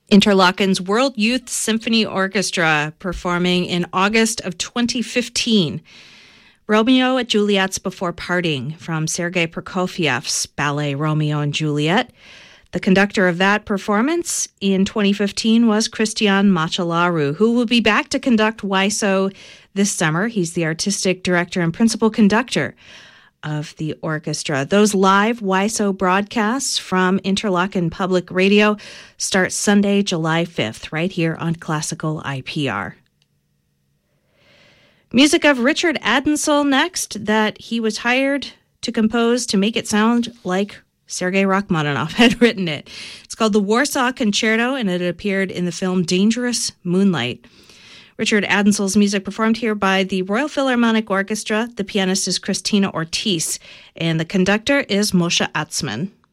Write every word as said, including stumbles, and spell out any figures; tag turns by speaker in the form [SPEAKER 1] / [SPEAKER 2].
[SPEAKER 1] Interlaken's World Youth Symphony Orchestra performing in August of twenty fifteen. Romeo at Juliet's Before Parting from Sergei Prokofiev's ballet Romeo and Juliet. The conductor of that performance in twenty fifteen was Christian Machalaru, who will be back to conduct W I S O this summer. He's the artistic director and principal conductor of the orchestra. Those live W I S O broadcasts from Interlaken Public Radio start Sunday, July fifth, right here on Classical I P R. Music of Richard Adensel next, that he was hired to compose to make it sound like Sergei Rachmaninoff had written it. It's called the Warsaw Concerto, and it appeared in the film Dangerous Moonlight. Richard Adensel's music performed here by the Royal Philharmonic Orchestra. The pianist is Christina Ortiz, and the conductor is Moshe Atzman.